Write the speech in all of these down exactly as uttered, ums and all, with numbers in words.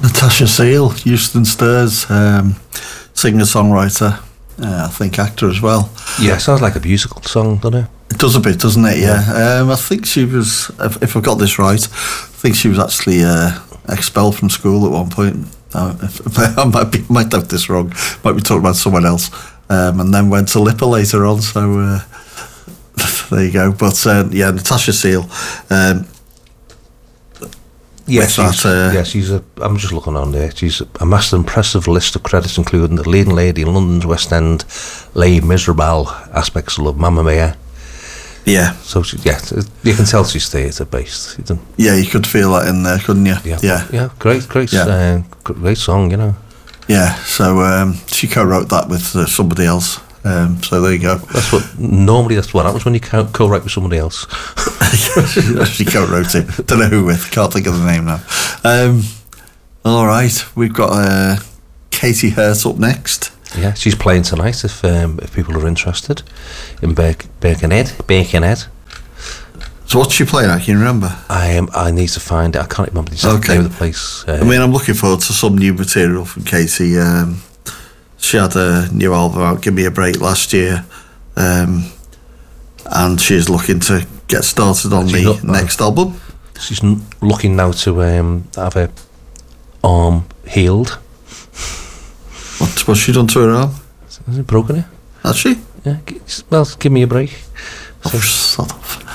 Natasha Seal, Houston Stirs, um, singer-songwriter, uh, I think actor as well. Yeah, sounds like a musical song, doesn't it? It does a bit, doesn't it? Yeah. yeah. Um, I think she was, if, if I've got this right, I think she was actually uh, expelled from school at one point. Uh, if, I might, be, might have this wrong. Might be talking about someone else. Um, and then went to Lipper later on. So uh, there you go. But uh, yeah, Natasha Seal. Um, Yeah, she's, that, uh, yeah, she's a. I'm just looking on there. She's amassed an impressive list of credits, including the leading lady in London's West End, Les Miserables, aspects of Mamma Mia. Yeah. So she, yeah, you can tell she's theatre based. You yeah, you could feel that in there, couldn't you? Yeah, yeah, yeah. Great, great, yeah. Uh, great song, you know. Yeah. So um, she co-wrote that with uh, somebody else. Um, so there you go. That's what normally that's what happens when you co-write with somebody else. She co-wrote it. Don't know who with. Can't think of the name now. Um, all right, we've got uh, Katie Hurt up next. Yeah, she's playing tonight. If um, if people are interested in Birk- Birkenhead, Birkenhead. So what's she playing at? Can you remember? I am. I need to find it. I can't remember the exact okay. name of the place. Uh, I mean, I'm looking forward to some new material from Katie. Um, she had a new album out, Give Me a Break, last year, um, and she's looking to get started on the not, next uh, album. She's n- looking now to um, have her arm healed. What, what's she done to her arm? Has it broken it? Has she? Yeah. Well, give me a break. So. Oh, shut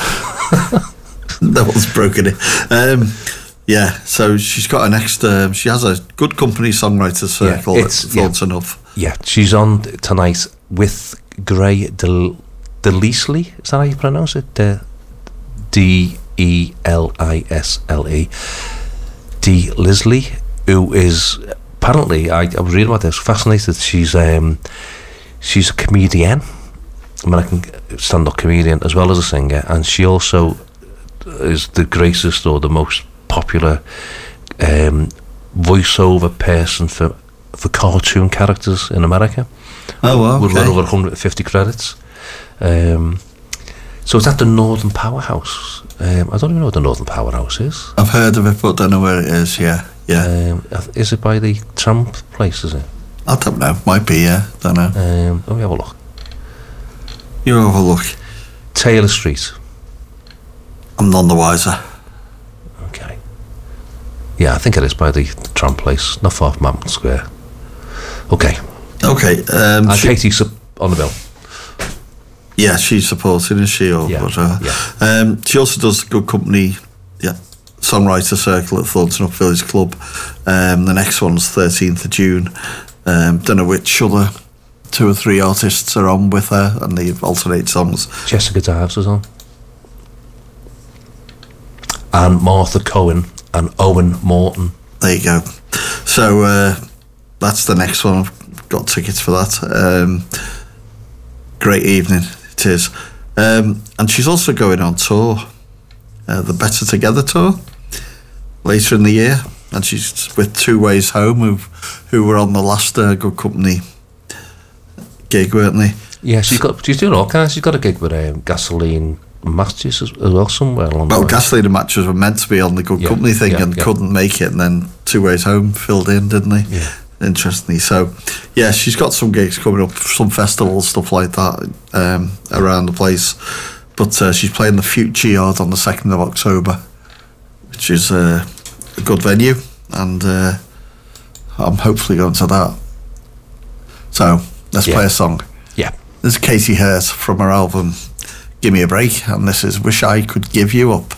off. No one's broken it. Um, yeah, so she's got an extra. She has a good company songwriter circle. Yeah, it's thoughts yeah, enough. Yeah, she's on tonight with Gray Del Delisle. Is that how you pronounce it? De, D E L I S L E. D Lisley, who is apparently, I, I was reading about this, fascinated. She's um, she's a comedian, American stand-up comedian, as well as a singer, and she also is the greatest or the most popular um, voiceover person for for cartoon characters in America. Oh, wow, with okay. over one hundred fifty credits. Um, so it's at the Northern Powerhouse. Um, I don't even know what the Northern Powerhouse is. I've heard of it, but don't know where it is. Yeah, yeah. Um, is it by the tramp place? Is it? I don't know. Might be. Yeah, don't know. Um, let me have a look. You have a look. Taylor Street. I'm none the wiser. Okay. Yeah, I think it is by the, the tram place, not far from Mountain Square. Okay. Okay. Um, and she, Katie's on the bill. Yeah, she's supporting, is she? Or yeah, whatever. Yeah. Um, she also does Good Company, yeah, songwriter circle at Thornton Up Village Club. Um, the next one's thirteenth of June. Um, don't know which other two or three artists are on with her, and they alternate songs. Jessica Dives is on. And Martha Cohen and Owen Morton. There you go. So uh, that's the next one. I've got tickets for that. Um, great evening it is. Um, and she's also going on tour, uh, the Better Together tour, later in the year. And she's with Two Ways Home, who who were on the last uh, Good Company gig, weren't they? Yeah, she's got. She's doing all kinds. She's got a gig with um, Gasoline Matches as, as well somewhere along well, the way. Gasoline and Matches were meant to be on the Good yeah, Company thing yeah, and yeah. couldn't make it, and then Two Ways Home filled in, didn't they? Yeah. Interestingly, so yeah, she's got some gigs coming up, some festivals, stuff like that um, around the place. But uh, she's playing the Future Yard on the second of October, which is uh, a good venue, and uh, I'm hopefully going to that. So let's yeah. play a song. Yeah, this is Katie Hurt from her album Give Me a Break, and this is Wish I Could Give You Up.